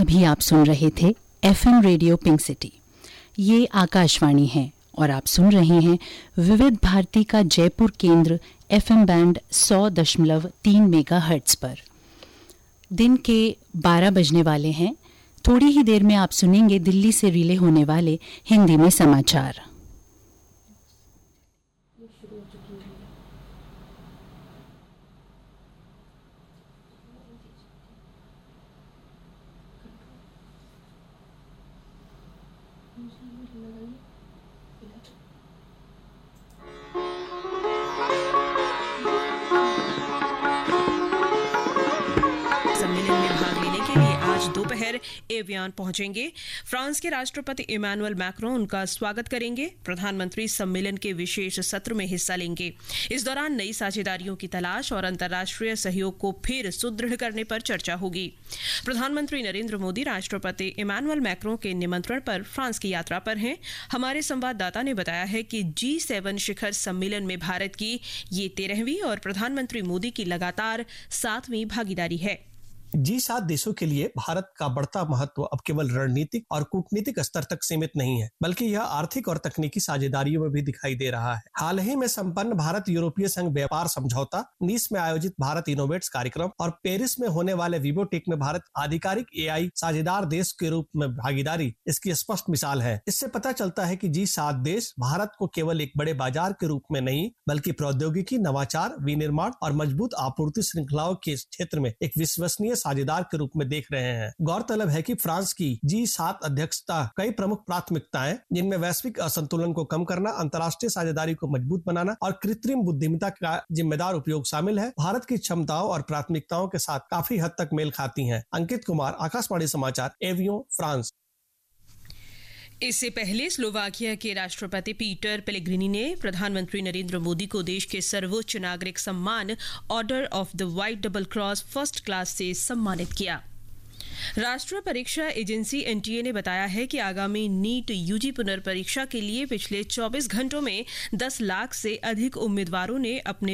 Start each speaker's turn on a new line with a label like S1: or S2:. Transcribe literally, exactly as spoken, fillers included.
S1: अभी आप सुन रहे थे एफएम रेडियो पिंक सिटी। ये आकाशवाणी है और आप सुन रहे हैं विविध भारती का जयपुर केंद्र एफएम बैंड सौ दशमलव तीन मेगा हर्ट्ज पर। दिन के बारह बजने वाले हैं। थोड़ी ही देर में आप सुनेंगे दिल्ली से रिले होने वाले हिंदी में समाचार।
S2: दोपहर एवियन पहुंचेंगे। फ्रांस के राष्ट्रपति इमैनुअल मैक्रोन उनका स्वागत करेंगे। प्रधानमंत्री सम्मेलन के विशेष सत्र में हिस्सा लेंगे। इस दौरान नई साझेदारियों की तलाश और अंतर्राष्ट्रीय सहयोग को फिर सुदृढ़ करने पर चर्चा होगी। प्रधानमंत्री नरेंद्र मोदी राष्ट्रपति इमैनुअल मैक्रोन के निमंत्रण पर फ्रांस की यात्रा पर हैं। हमारे संवाददाता ने बताया है कि जी सेवन शिखर सम्मेलन में भारत की ये तेरहवीं और प्रधानमंत्री मोदी की लगातार सातवीं भागीदारी है।
S3: जी सात देशों के लिए भारत का बढ़ता महत्व अब केवल रणनीतिक और कूटनीतिक स्तर तक सीमित नहीं है, बल्कि यह आर्थिक और तकनीकी साझेदारियों में भी दिखाई दे रहा है। हाल ही में संपन्न भारत यूरोपीय संघ व्यापार समझौता, नीस में आयोजित भारत इनोवेट्स कार्यक्रम और पेरिस में होने वाले विवोटेक में भारत आधिकारिक एआई साझेदार देश के रूप में भागीदारी इसकी स्पष्ट मिसाल है। इससे पता चलता है कि जी सात देश भारत को केवल एक बड़े बाजार के रूप में नहीं, बल्कि प्रौद्योगिकी, नवाचार, विनिर्माण और मजबूत आपूर्ति श्रृंखलाओं के क्षेत्र में एक विश्वसनीय साझेदार के रूप में देख रहे हैं। गौरतलब है कि फ्रांस की जी सात अध्यक्षता कई प्रमुख प्राथमिकताएं, जिनमें वैश्विक असंतुलन को कम करना, अंतर्राष्ट्रीय साझेदारी को मजबूत बनाना और कृत्रिम बुद्धिमत्ता का जिम्मेदार उपयोग शामिल है, भारत की क्षमताओं और प्राथमिकताओं के साथ काफी हद तक मेल खाती हैं। अंकित कुमार, आकाशवाणी समाचार, एवियन, फ्रांस।
S2: इससे पहले स्लोवाकिया के राष्ट्रपति पीटर पेलेग्रिनी ने प्रधानमंत्री नरेंद्र मोदी को देश के सर्वोच्च नागरिक सम्मान order of the white double cross first class से सम्मानित किया। राष्ट्रीय परीक्षा एजेंसी एनटीए ने बताया है कि आगामी नीट यूजी पुनर्परीक्षा के लिए पिछले चौबीस घंटों में दस लाख से अधिक उम्मीदवारों ने अपने